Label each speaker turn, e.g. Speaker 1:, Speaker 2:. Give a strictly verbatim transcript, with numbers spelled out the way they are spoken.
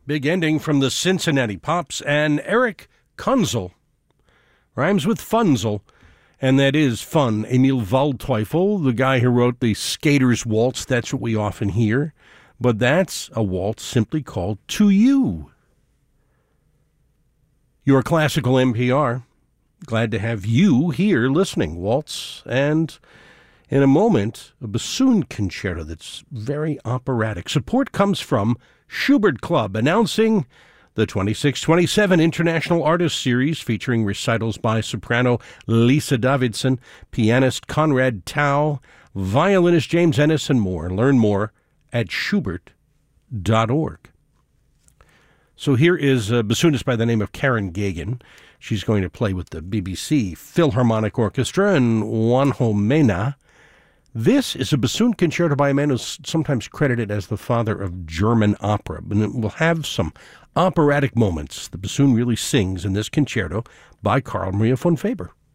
Speaker 1: Big ending from the Cincinnati Pops, and Eric Kunzel rhymes with Funzel, and that is fun. Emil Waldteufel, the guy who wrote the Skater's Waltz, that's what we often hear, but that's a waltz simply called To You. Your classical N P R. Glad to have you here listening. Waltz, and in a moment, a bassoon concerto that's very operatic. Support comes from Schubert Club, announcing the twenty-six twenty-seven International Artist Series featuring recitals by soprano Lisa Davidson, pianist Conrad Tao, violinist James Ennis, and more. Learn more at schubert dot org. So here is a bassoonist by the name of Karen Gagan. She's going to play with the B B C Philharmonic Orchestra in Wanhomena. This is a bassoon concerto by a man who's sometimes credited as the father of German opera, and it will have some operatic moments. The bassoon really sings in this concerto by Carl Maria von Faber.